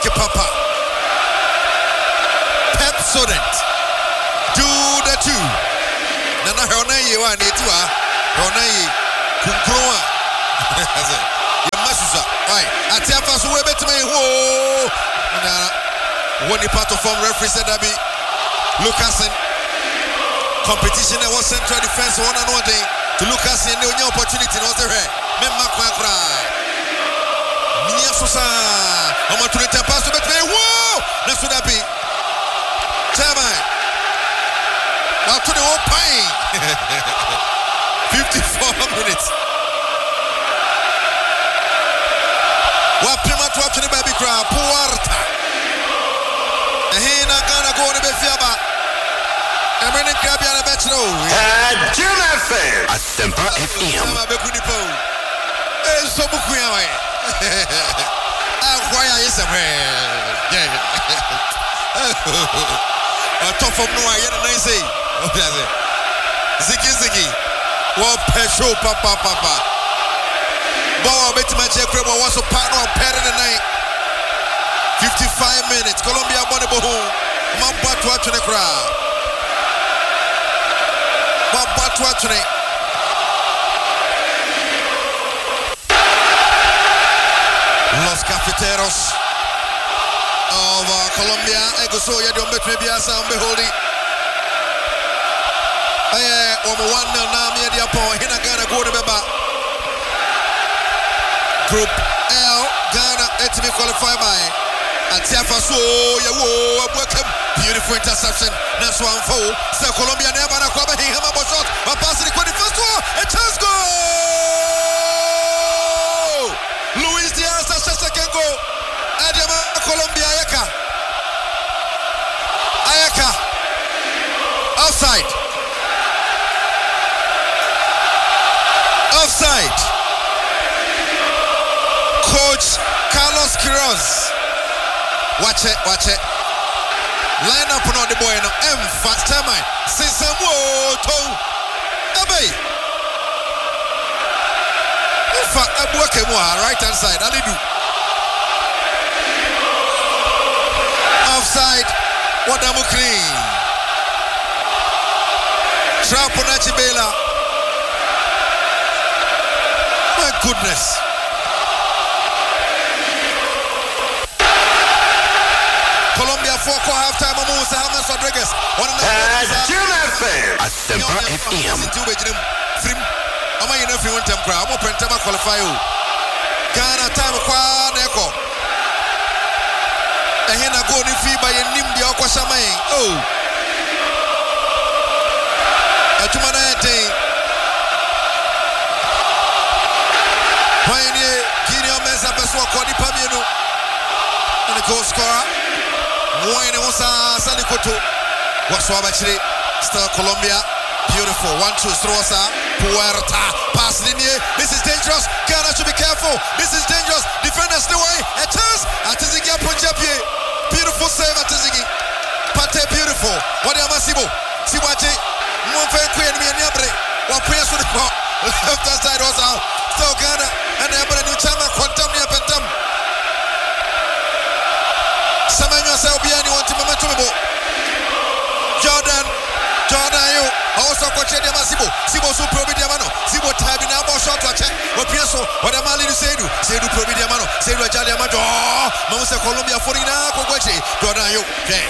Mike Papa. Pepsodent. Do the two. Nana Hernay, you are Netua. Hernay. Kunkrua. Yamasusa. Right. At Tiafa's way better me. Whoa. When the part of form referee said that be Lucasen. Competition that was central defense one and one day to Lucasen. The only opportunity was there. Memma Quankra. Niasosa. I'm going to return pass to better. Whoa. That's what that be. Chairman. Now to the whole pine. 54 minutes. What prima to watch the baby crowd. Puerta. And he not gonna go to the Fiaba. And when the crab are bet no. Jim FM. A Simple FM. So Bukuya. Why are you somewhere? A top of no, I say. Ziggy. What pesho, papa. Bow, bet my check was a partner of Perry the night. 55 minutes. Colombia body home. Mamba to watch the crowd. Mamba to watch it. Los Cafeteros of Colombia. Ego so ya don't bet me be a sound beholding. Over 1-0 now, me at the upon. Hina Ghana go to Beba. Group L, Ghana, to be qualified by Atiafa. So, welcome. Beautiful interception. That's one foul. So, Colombia never na kwaba. He hammer shot. A pass in the 21st one. A chance goal. Luis Diaz, a second goal. Adama, Colombia, Ayaka. Outside. Coach Carlos Quiroz. Watch it. Line up on the boy now. Fast time. Sisamo to. Abay. In fact, I'm working more right hand side. I do. Offside. What am I clean? Trap on Achibela. My goodness. Colombia 4-quarter halftime. Musa James Rodriguez. Jim FM. A Simple FM. I'm going to want them crowd. I'm open to qualify you. Ghana time kwa neko. And here na go ni FIBA ye nimdi akwa shamai. Oh. Atumana yete. Pioneer Guinea Mensa Beswa kwa di pamienu. And the goal scorer. Mwane Musa Salikoto. Waswaba chile. Star Colombia. Beautiful. 1-2 Strosa. Puerta. Pass linear. This is dangerous. Ghana should be careful. This is dangerous. Defenders the way. A chance. Atizigi Punjabi. Beautiful save Atizigi. Pate beautiful. What am I Sibo? Siwaje. Mwafe Queen Miabre. What players would have got? Left hand side was out. So Ghana and the other new chama quantum near Pentam. Samanya Selbiani want to Mamatubo. Jordan, you also coach the Masibo. Sibo so Probidiamano. Sibo Tabi now more shot to check. What Piaso, what am I to say? Sedu Probidiamano, Sedu Jadiamado. Mamusa Colombia 49. Kogochi. Jordan, you,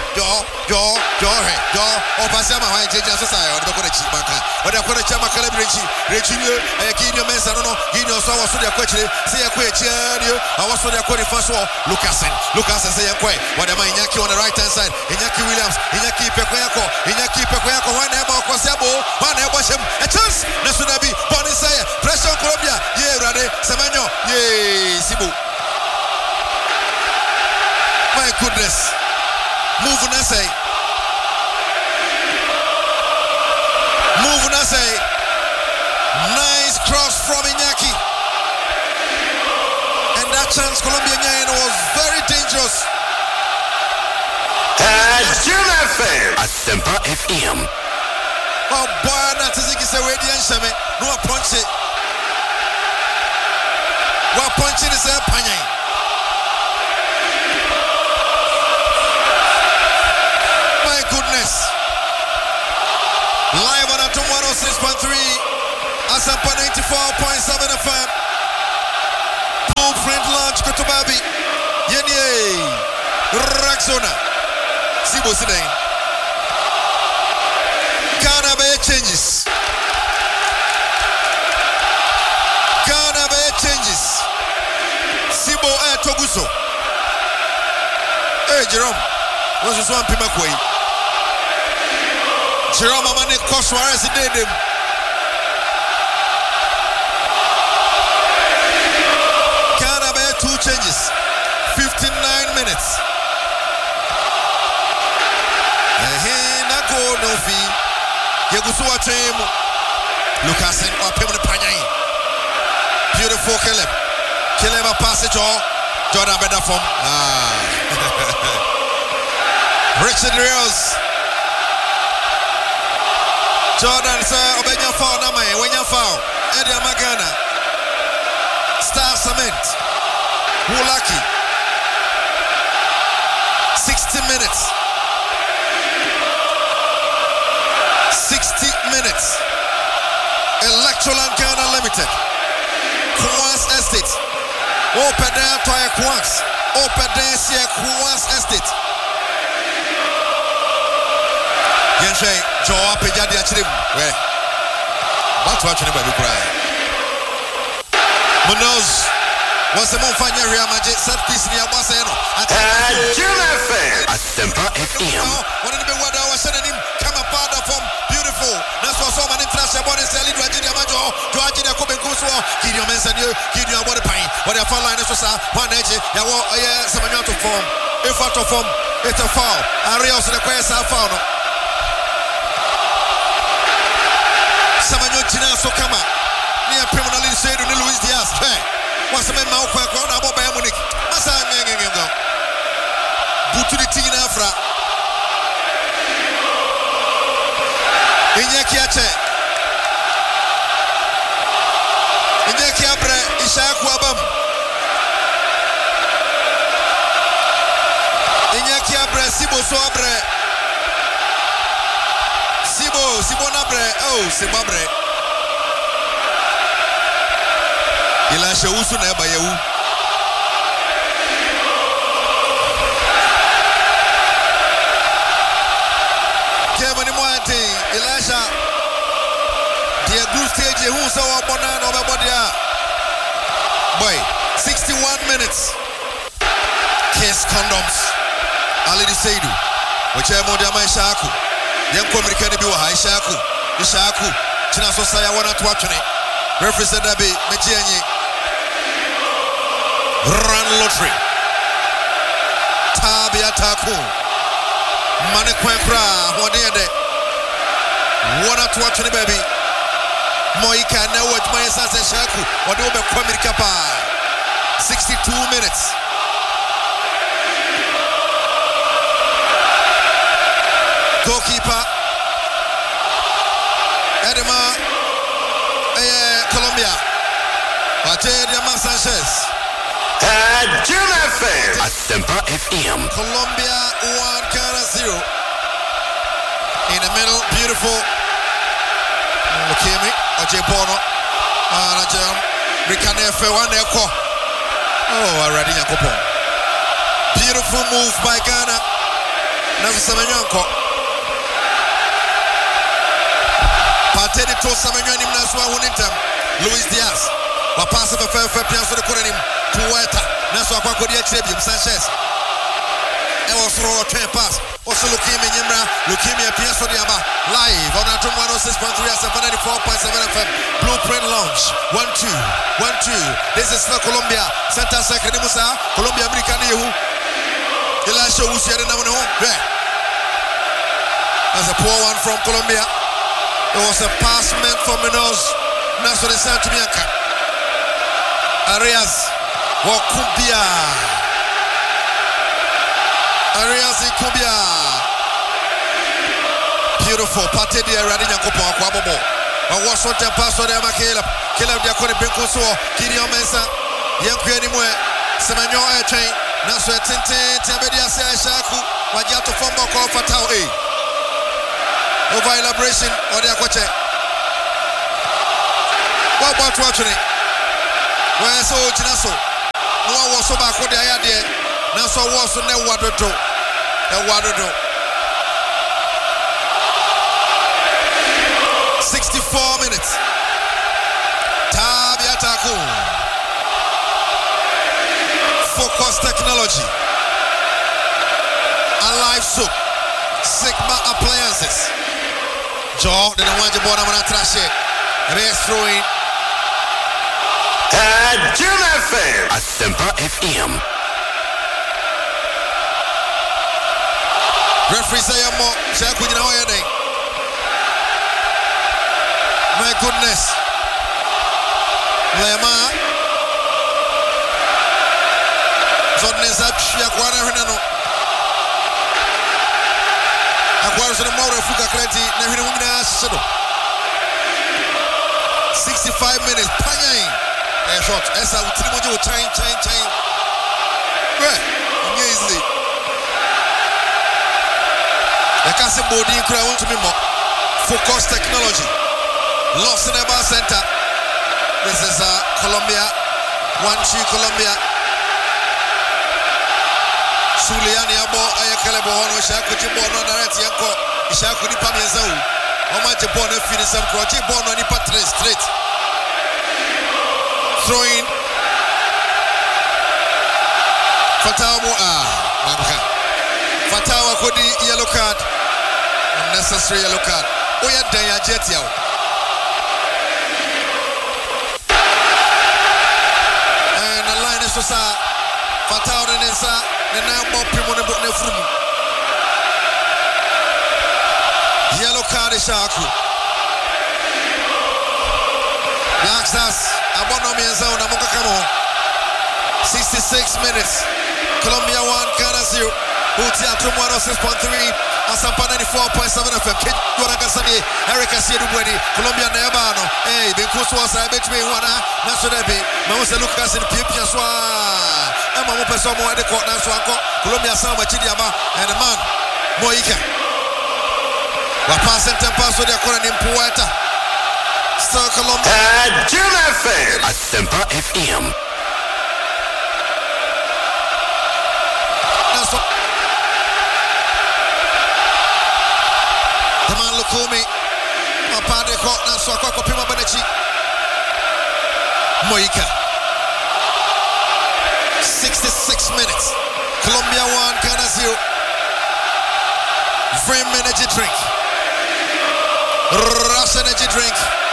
or Pasama, I take society or the Kochi Banka. Or the Kochi Chama Calabrici, Regina, Guinea Mensa, no, Guinea Sawa Sudia Kochi, say a quick chair. I was for the Kochi first war. Lucasen say a quay. What am I Inaki on the right hand side? Inaki Williams, Inaki Pequeco, whenever Kwasabo, whenever him a chance. Nasunabi, Bonisaya, pressure on Colombia, Rade, Samano, Sibu. My goodness. Move Nase. Nice cross from Iñaki. And that chance Colombia was very dangerous. Jim FM. A Simple FM. Oh boy, not as if it's a radiant shame. No punch it. What punching is a panye? Live on Atom 106.3, Asampa 94.7 FM. Blueprint Lounge, Kotobabi. Yenye. Raxona. Sibo Sidane. Ghana Bay changes. Ghana Bay changes. Sibo Toguso. Hey Jerome, what's this one Pimakwe? Jerome Amane Koswares did him. Ghana Bay 2 changes. 59 minutes. Nako no fee. Yegusuwa team. Lucasen or Pimon Panyai. Beautiful Caleb. Caleb a passage or Jordan better from Richard Rios. Jordan sir Obenya foul Namae when you foul Eddie Magana Star Cement Wulaki 60 minutes 60 minutes Electroland Ghana Limited Kwan's Estate Open down to a Kwan's Open down to Kwan's Estate Yenshe Joe Pejadi Achim where what's watching baby cry Munoz was the Monfanya Real Magic set piece near Baseno at Asempa FM. One of the big water was sending him come a powder from beautiful. That's what so many international bodies selling to Virginia Majo, to Virginia Coben Kuso, Gideon Mensan, Gideon Water Pine, what a foul line is one edge, Yawa, some amount of form. If out of form, it's a foul. Arios in the quest are found. Samanyo China Sokama, near criminally said to Luis Diaz. What's the man mouth about Bayamonic? Masan Butu the Tina Afra Inyakiache Inyakiabre Ishaku Abam Inyakiabre Sibo Soabre Sibo Nabre oh Sibabre Ilasha Usu Neba Yehu Elisha, the group stage, who's our banana over Bodia? Boy, 61 minutes. Kiss condoms. Already said, which I mod my shaku. Young American be a shaku. The shaku. China Sosaya one at watching it. Represent Abbey, Mejiani. Run lottery. Tabia Taku. Manekwankra, one day. One at watching the baby. Moika now watch my son Shaku. Or do be Kwame Kapa. 62 minutes. Goalkeeper Edema Colombia. Diama Sanchez. Asempa FM. Colombia 1 Ghana 0. In the middle, beautiful. Lukemi, Oje Bono, Najam, Rikanefe, one echo. Oh, already Yakopo. Beautiful move by Ghana. Nazo Samenyanko. Patedi to Samenyan in Naswa Hunintam. Luis Diaz. Wapasa for Piazza de Corenim. Puerta. Naswa Kwakodia Trebium Sanchez. It was through a train pass. Also Lukemi Nimra, Lukemi appears for the Aba. Live on Atom 106.3 and 94.7 FM. Blueprint Lounge. 1-2. 1-2. This is for Colombia. Santa Sacre Musa. Colombia American Yehu. Elisha Usia the number one. That's a poor one from Colombia. It was a pass meant for Munoz. That's what they sent to Bianca. Arias. Wakubia. Arias Ikubia. Beautiful. Pate dia Radin Yankopo Akwabobo. And what's on the pass for them? Caleb Diakoni Benkoso. Gideon Mensa. Yanku anymore. Semenyo Airtrain. Naso Tintin. Tiabedia Shaku. Wajato Fombo call for Tau A. over elaboration or the aquache. What about watching it? Where so Chinaso? No one was so back with the idea. Now so was so no water to the water to 64 minutes. Tabiataku. Focus technology. Alive soup. Sigma appliances. Joe, the one you bought, I'm gonna trash it. Best throwing. Jim FM. Asempa FM. Referee say I'm more. Check with you now. My goodness. Lema. Zodnes up. Yakwana Renano. Aquarius and Mora Fuka Kreti. Nevina Shadow. 65 minutes. Panyain. A shot. Esa Utrimojo chain. Where? Easily. The Castle Body crowd to me more. Focus technology. Lost in the bar center. This is Colombia. 1-2 Colombia. Suliani abo ayakalebo hono shaku jimbo no direct yanko shaku ni pamienza u. Oma jimbo no finish some cross jimbo no ni patre straight. Throwing. Fatawa Manka. Fatawa kodi yellow card. Unnecessary yellow card. Oya danya jet yao. And the line is so Fatawa Nensa, the now Primo Nefrum. Yellow card is Shaku. Black Stars, Abonomi and Zona Mokakamo. 66 minutes. Colombia 1, Ghana 0. Utia to 106.3. Asampa 94.7 FM. Kid Guaragasani, Eric Asiedubueni, Colombia Nebano. Hey, Benkusu was a bit me one. Nasodebi, Mausa Lucas in Pipia Swa. Emma Mopesomo at the court Naswako, Colombia Sama Chidiama, and a man, Moika. Wapas and Tempas with their current in Puerta. Still Colombia. Jim FM. Asempa FM. The man Lukumi, my party caught now, so I caught Pima Benechi. Moika. 66 minutes. Colombia 1, Ghana 0. Vim energy drink. Rush energy drink.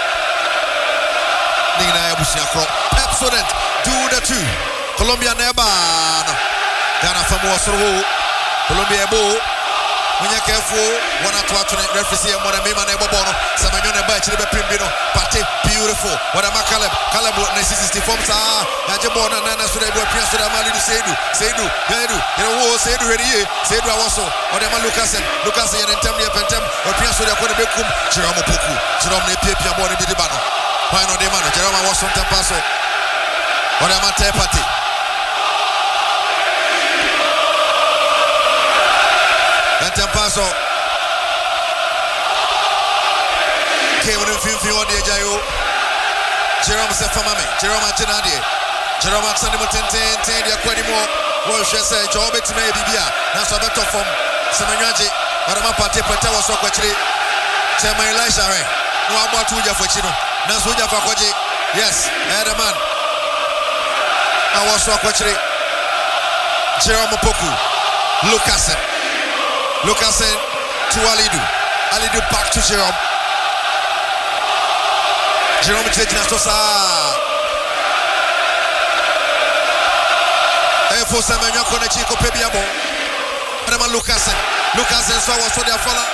Nina Yabusiakro. Pepsodent. Do the 2. Colombia Neban. Ghana from Wasuru. Colombia Bo. When you're careful, one at what referee and one of me, man, Bono, Samuel Batch, the Pimbino, Pate, beautiful. What am I Caleb, necessity forms are Najabon and Nana Suda, Pierce to the Mali to Sedu, Sedu, ready, Sedu also, or the Lucas and Temia Pentem, or Pierce to the Kodabekum, Jerome Puku, Jerome Pia Boni Bidibano, Pino de Mano, Jerome was from Tampaso, or am I Tepati? Tempaso came with him on the Jayo. Jerome Sefamame, Jerome Antinadi, Jerome Sanimotente, the Aquanimo, Walsh said, Job it may be here. That's a better from Samanaji, Arama Pate Pata was so quickly. Tell my Elisha, no about Tuja for Chino, Nasuja for Koji. Yes, I had a man. I was so quickly. Jerome Poku, Lucasen. Lucasen to Alidu back to Jerome. Jerome taking us to for Samuel Konechico Pebiabo. Adama Lucasen saw us for their follow.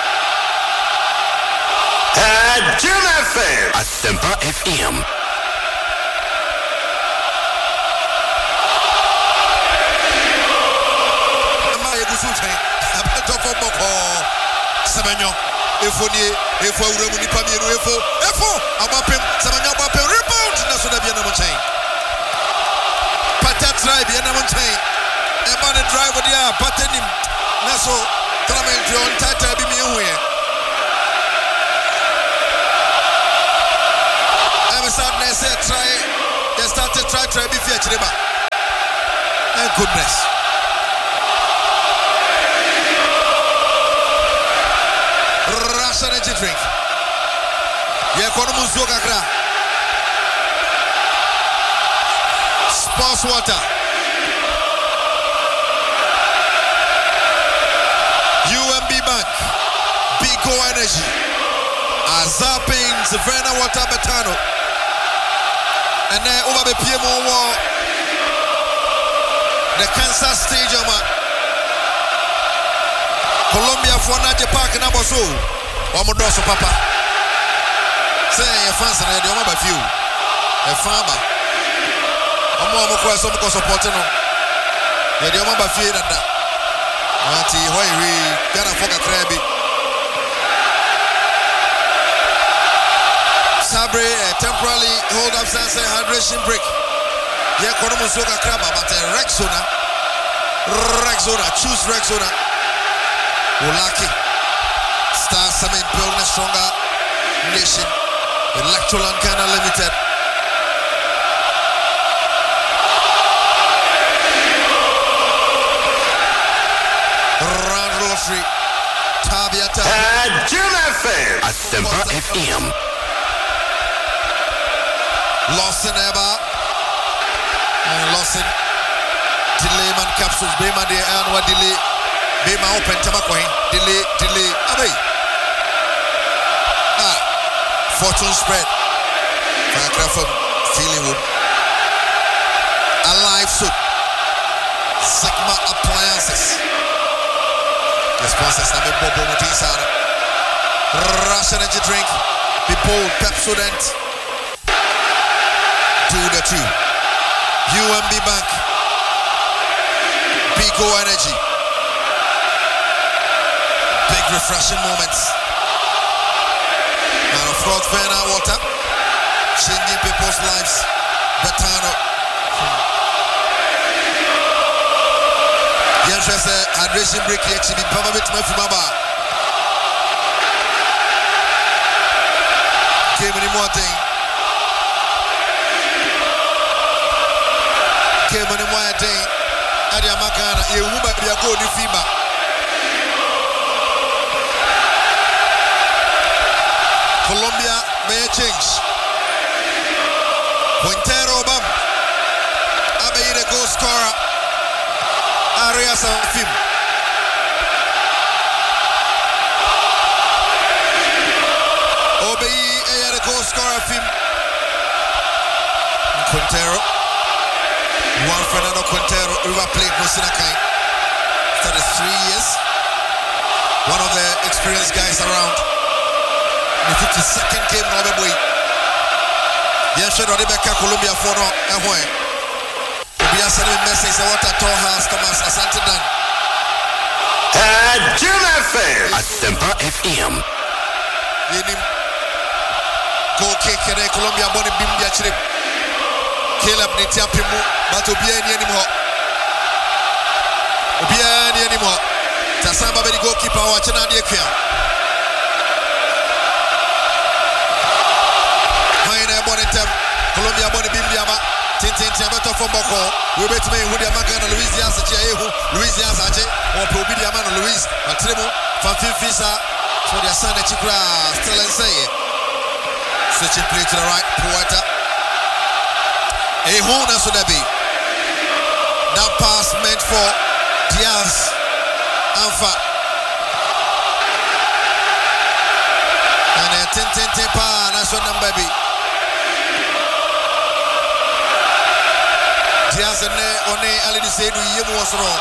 Jim FM. Asempa FM. Semenyo, Efoni, Efo Uremuni Pamiru, Efo, Abapim, Semenyo Abapim, rebound, Nasoda Bianamontain. Patat drive, Bianamontain. Ebon drive with the Patanim, Naso, Tramel John Tata Bimiwe. Bimbia Chiriba. Thank goodness. Russian energy drink. Yekonomuzo kakra. Sports water. UMB Bank. Bigo Energy. Azapin Savannah Water Betano. And then over the PMO war. The Kansas Stadium. Colombia for Naje Park and Aboso. Omodoso Papa. Say your fans and the Omaba few. A farmer. Omo Quest Omco supporting. The Omaba few at that. Auntie Hoy, Ghana Foka Krabi. Sabre temporarily hold up Sansa hydration break. Yeah, Konomusoka Kraba, but Rexona. Choose Rexona. Ulaki. Star Cement building a stronger nation. Electroland Ghana Limited. Round Rosary. Tabiata. Jim FM. Asempa FM. Lawson Eba. And Lawson. Delay man capsules. Bema de Anwa delay. Bema open Tamakoin. Delay. Abe. Fortune spread. Paragraph feeling wood. Alive soup. Sigma appliances. The sponsors na me bobo mutisana. Russian energy drink. Be bold, Pepsodent. Do the two. UMB Bank. Bigo Energy. Big refreshing moments. And of course, Vena Water. Changing people's lives. Betano. Yes, hydration break here. Chibi Papa bit my Fumaba. Came in one thing. Came in one thing. Adia Makana. You woman be a good FIBA. Colombia may change. Quintero Bam. Abe the goal scorer. Arias Afim. Obey the goal scorer Afim. Quintero. Juan Fernando Quintero. River Plate Mosinakai. 33 years. One of the experienced guys around. The 52nd game of the week. Yes, Rebecca Colombia for no and we are sending a message about a tall house, Thomas Asante Dan. Jim FM. Asempa FM. Yenim. Go kick in Colombia, Bonnie Bimbia Chip. Caleb Nitiapimu, but Obiani anymore. Obiani anymore. Tasamba Bedi goalkeeper watching at the account. Haina Bonitem, Colombia Bonnie Bimbia. Tintin Tiabato from Boko. We bet me with the Magana Louisiana Jehu, Louisiana Saje, or Probidia Man Louis, Matrimo, Fanfin Fisa, for their son Chikra, still and say it. Switching play to the right, Puerta. A Hona Sudabi. That pass meant for Diaz Alpha. And a Tintin Tipa, that's what number baby. Diaz and One Ali Sedu Yim was wrong.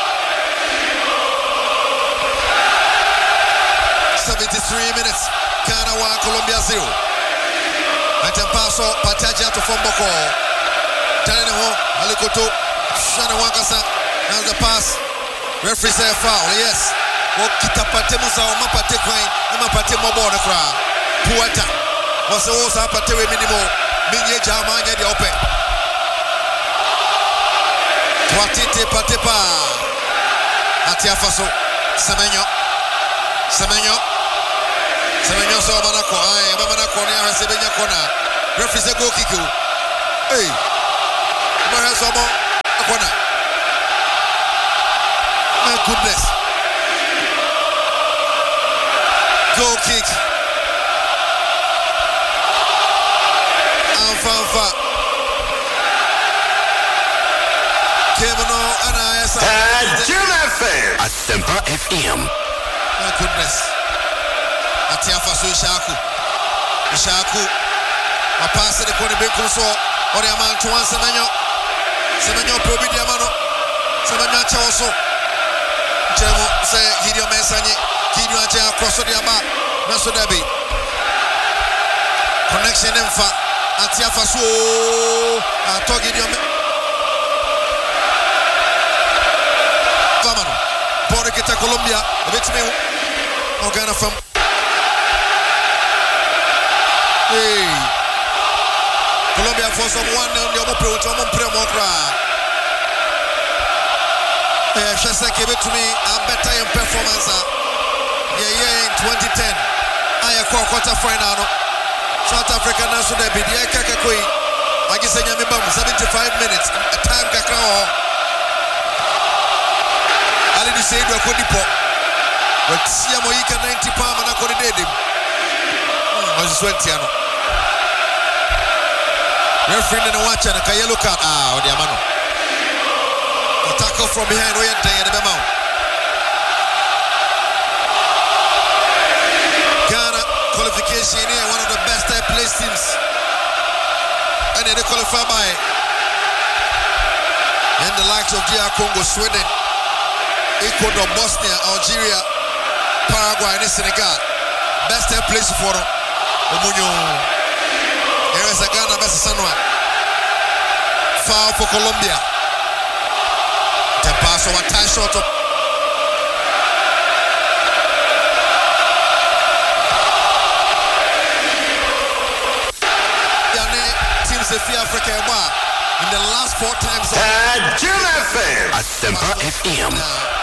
73 minutes. Ghana 1, Colombia 0. And then pass on Pataja to Fomboko. Telling him, Alikoto, Shana Wankasa. Now the pass. Referee say foul. Yes. Kitapate Musa, Mapate Quine, Mapate Mobo the crowd. Puerta was also Pate minimum. Minye Jamanya the open. Watite Patepa Atiafaso Semenyo so Manako Manako Sebenya Kona referee go kick you. Hey Where's Omo? Corner. My goodness. Goal kick. Alfa. Kemono Anayasa. Jim FM. Asempa FM. My goodness. Atiafa so Ishaku. A pass the corner Bacon so or the amount to one Semenyo Probi Diamano Semenya Chaoso Jemo say Gideon Mensani Gideon Aja cross the Aba Naso Debi connection in fa Atiafa so Gideon Famano Borikita Colombia a bit me Ogana from Colombia for some 1-0 the Omo just like give it to me a better in performance in 2010 I quarter final South Africa naso de bi dia kakakoi agisenya me bam 75 minutes a time kakra o Ali di say do akodipo but sia mo yika 90 pound na kodi dedim o sweatiano referee in the watch and a yellow card. Odiamano. A tackle from behind. We are the Bemau. Ghana qualification here, one of the best placed teams. And they qualify by in the likes of DR Congo, Sweden, Ecuador, Bosnia, Algeria, Paraguay, and Senegal. Best place for them. Here is a Ghana versus Sanwa. Foul for Colombia. The pass over tie short up. Teams of Africa in the last 4 times. Jim FM. Asempa FM.